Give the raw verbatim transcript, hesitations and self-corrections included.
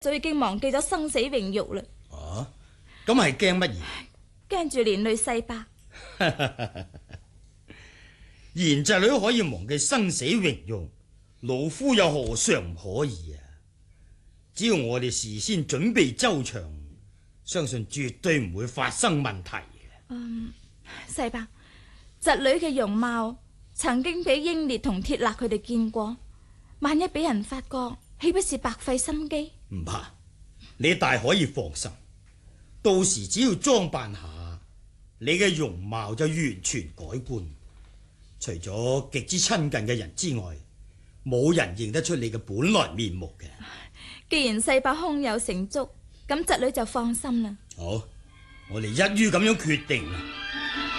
就已經忘記咗生死榮辱啦。 哦，咁係驚乜嘢？ 驚住連累世伯。 賢侄女可以忘記生死榮辱，老夫又何嘗唔可以啊？只要我哋事先準備周詳，相信絕對唔會發生問題嘅。 嗯，世伯，侄女嘅容貌曾經俾英烈同鐵勒佢哋見過，萬一俾人發覺，豈不是白費心機？ 唔怕，你大可以放心，到時只要裝扮下，你嘅容貌就完全改觀。除咗極之親近嘅人之外，冇人認得出你嘅本來面目嘅。 既然世伯胸有成竹，咁侄女就放心啦。 好，我哋一於咁樣決定啦。